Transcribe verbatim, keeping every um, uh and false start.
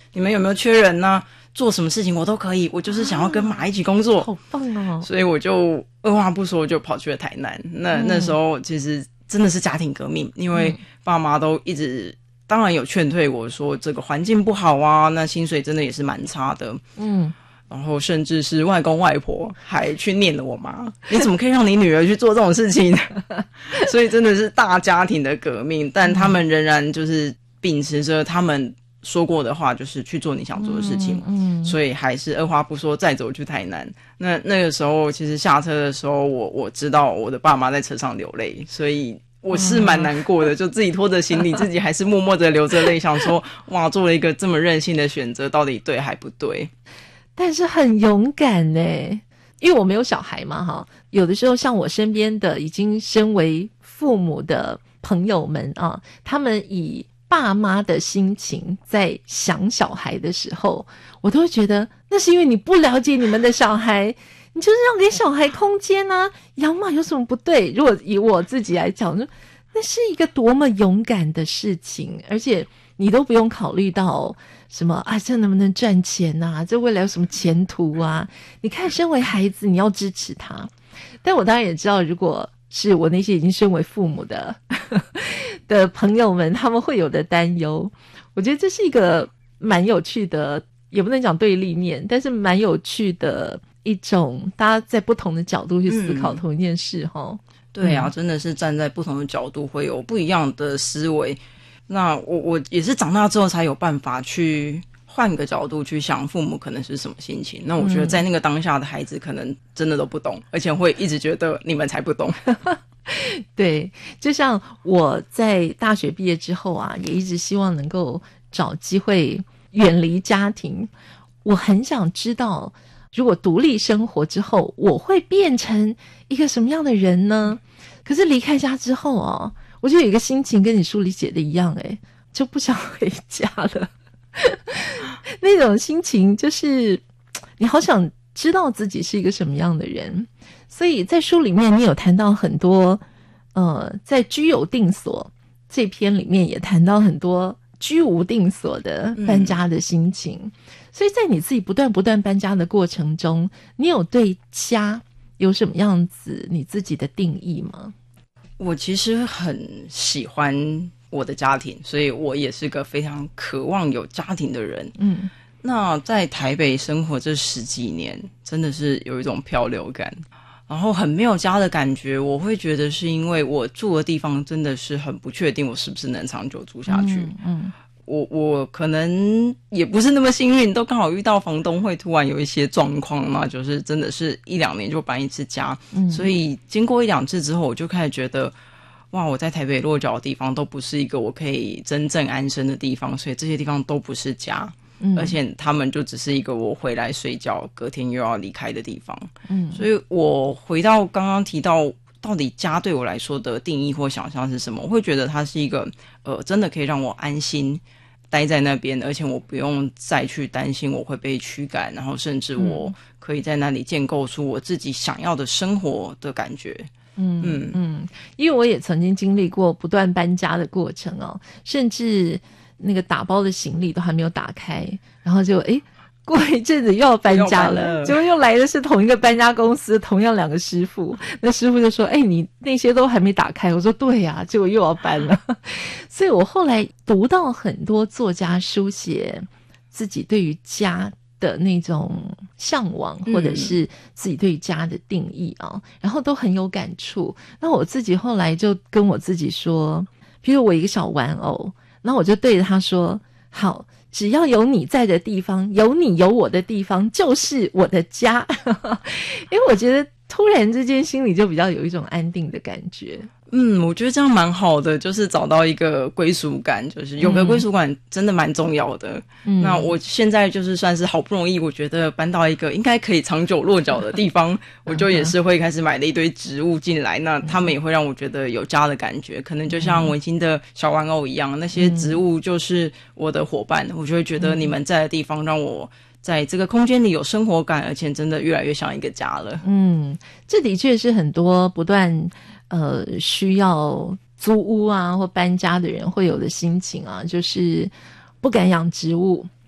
你们有没有缺人呢？做什么事情我都可以，我就是想要跟马一起工作。 好棒哦！ 所以我就二话不说就跑去了台南。那、嗯、那时候其实真的是家庭革命，因为爸妈都一直当然有劝退我说这个环境不好啊，那薪水真的也是蛮差的。嗯，然后甚至是外公外婆还去念了我妈，你怎么可以让你女儿去做这种事情？所以真的是大家庭的革命，但他们仍然就是秉持着他们说过的话，就是去做你想做的事情。嗯，嗯所以还是二话不说再走去台南。那那个时候其实下车的时候，我我知道我的爸妈在车上流泪，所以我是蛮难过的，就自己拖着行李，自己还是默默的流着泪，想说哇，做了一个这么任性的选择，到底对还不对？ 但是很勇敢耶，因为我没有小孩嘛哈，有的时候像我身边的已经身为父母的朋友们啊，他们以爸妈的心情在想小孩的时候，我都会觉得那是因为你不了解你们的小孩，你就是要给小孩空间啊，养马有什么不对？如果以我自己来讲，那是一个多么勇敢的事情，而且你都不用考虑到什么啊，这能不能赚钱啊，这未来有什么前途啊，你看身为孩子你要支持他。但我当然也知道，如果是我那些已经身为父母的的朋友们，他们会有的担忧。我觉得这是一个蛮有趣的，也不能讲对立面，但是蛮有趣的一种大家在不同的角度去思考同一件事齁、嗯、 对啊、嗯、真的是站在不同的角度会有不一样的思维。那我我也是长大之后才有办法去换个角度去想父母可能是什么心情。那我觉得在那个当下的孩子可能真的都不懂、嗯、而且会一直觉得你们才不懂。 对，就像我在大学毕业之后啊，也一直希望能够找机会远离家庭。我很想知道如果独立生活之后我会变成一个什么样的人呢？可是离开家之后啊，我就有一个心情跟你书里写的一样，诶，就不想回家了。那种心情就是你好想知道自己是一个什么样的人。所以在书里面你有谈到很多呃，在居有定所这篇里面也谈到很多居无定所的搬家的心情、嗯、所以在你自己不断不断搬家的过程中，你有对家有什么样子你自己的定义吗？ 我其实很喜欢我的家庭，所以我也是个非常渴望有家庭的人。嗯，那在台北生活这十几年真的是有一种漂流感，然后很没有家的感觉。我会觉得是因为我住的地方真的是很不确定我是不是能长久住下去。嗯，嗯我我可能也不是那么幸运，都刚好遇到房东会突然有一些状况嘛，就是真的是一两年就搬一次家。嗯，所以经过一两次之后，我就开始觉得哇，我在台北落脚的地方都不是一个我可以真正安身的地方，所以这些地方都不是家。嗯，而且他们就只是一个我回来睡觉隔天又要离开的地方。嗯，所以我回到刚刚提到到底家对我来说的定义或想象是什么，我会觉得它是一个呃，真的可以让我安心待在那边，而且我不用再去担心我会被驱赶，然后甚至我可以在那里建构出我自己想要的生活的感觉。 嗯嗯嗯，因为我也曾经经历过不断搬家的过程哦，甚至那个打包的行李都还没有打开，然后就诶过一阵子又要搬家了，结果又来的是同一个搬家公司，同样两个师傅。那师傅就说：“哎，你那些都还没打开。”我说：“对呀、啊。”结果又要搬了。所以我后来读到很多作家书写自己对于家的那种向往，或者是自己对于家的定义啊、嗯，然后都很有感触。那我自己后来就跟我自己说，比如我一个小玩偶，然后我就对着他说：“好。”只要有你在的地方，有你有我的地方，就是我的家。因为我觉得突然之间心里就比较有一种安定的感觉。 嗯，我觉得这样蛮好的，就是找到一个归属感，就是有个归属感真的蛮重要的。嗯，那我现在就是算是好不容易，我觉得搬到一个应该可以长久落脚的地方，我就也是会开始买了一堆植物进来，那他们也会让我觉得有家的感觉，可能就像文心的小玩偶一样，那些植物就是我的伙伴，我就会觉得你们在的地方让我在这个空间里有生活感，而且真的越来越像一个家了。 嗯，这的确是很多不断呃需要租屋啊或搬家的人会有的心情啊，就是不敢养植物，